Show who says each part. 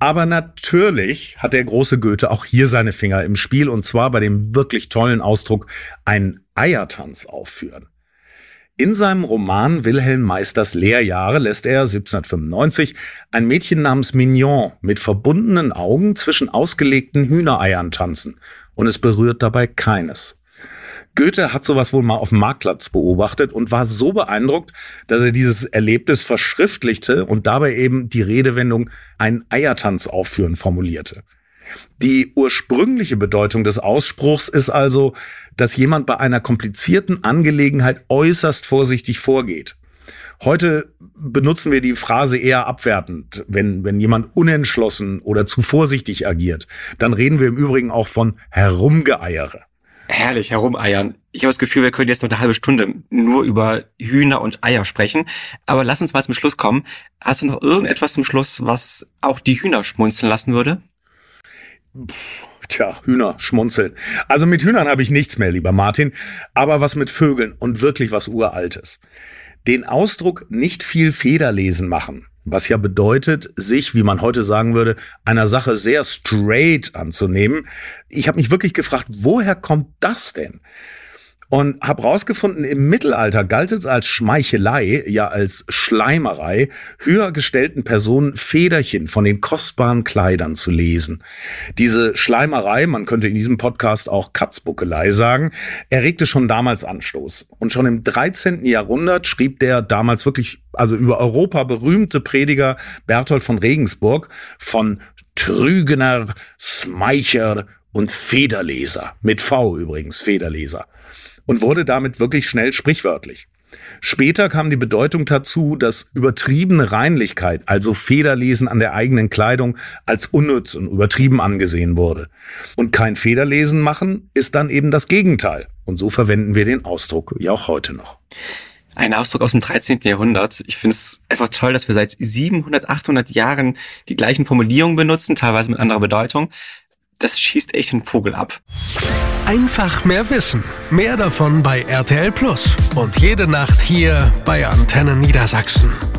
Speaker 1: Aber natürlich hat der große Goethe auch hier seine Finger im Spiel, und zwar bei dem wirklich tollen Ausdruck einen Eiertanz aufführen. In seinem Roman Wilhelm Meisters Lehrjahre lässt er 1795 ein Mädchen namens Mignon mit verbundenen Augen zwischen ausgelegten Hühnereiern tanzen, und es berührt dabei keines. Goethe hat sowas wohl mal auf dem Marktplatz beobachtet und war so beeindruckt, dass er dieses Erlebnis verschriftlichte und dabei eben die Redewendung einen Eiertanz aufführen formulierte. Die ursprüngliche Bedeutung des Ausspruchs ist also, dass jemand bei einer komplizierten Angelegenheit äußerst vorsichtig vorgeht. Heute benutzen wir die Phrase eher abwertend, wenn jemand unentschlossen oder zu vorsichtig agiert. Dann reden wir im Übrigen auch von Herumgeeiere.
Speaker 2: Herrlich, herumeiern. Ich habe das Gefühl, wir können jetzt noch eine halbe Stunde nur über Hühner und Eier sprechen. Aber lass uns mal zum Schluss kommen. Hast du noch irgendetwas zum Schluss, was auch die Hühner schmunzeln lassen würde?
Speaker 1: Tja, Hühner schmunzeln. Also mit Hühnern habe ich nichts mehr, lieber Martin. Aber was mit Vögeln und wirklich was Uraltes. Den Ausdruck nicht viel Federlesen machen, was ja bedeutet, sich, wie man heute sagen würde, einer Sache sehr straight anzunehmen. Ich habe mich wirklich gefragt, woher kommt das denn? Und habe rausgefunden, im Mittelalter galt es als Schmeichelei, ja als Schleimerei, höher gestellten Personen Federchen von den kostbaren Kleidern zu lesen. Diese Schleimerei, man könnte in diesem Podcast auch Katzbuckelei sagen, erregte schon damals Anstoß. Und schon im 13. Jahrhundert schrieb der damals wirklich, also über Europa berühmte Prediger Berthold von Regensburg von Trügener, Smeicher und Federleser. Mit V übrigens, Federleser. Und wurde damit wirklich schnell sprichwörtlich. Später kam die Bedeutung dazu, dass übertriebene Reinlichkeit, also Federlesen an der eigenen Kleidung, als unnütz und übertrieben angesehen wurde. Und kein Federlesen machen ist dann eben das Gegenteil. Und so verwenden wir den Ausdruck ja auch heute noch.
Speaker 2: Ein Ausdruck aus dem 13. Jahrhundert. Ich finde es einfach toll, dass wir seit 700, 800 Jahren die gleichen Formulierungen benutzen, teilweise mit anderer Bedeutung. Das schießt echt einen Vogel ab.
Speaker 3: Einfach mehr wissen. Mehr davon bei RTL Plus. Und jede Nacht hier bei Antenne Niedersachsen.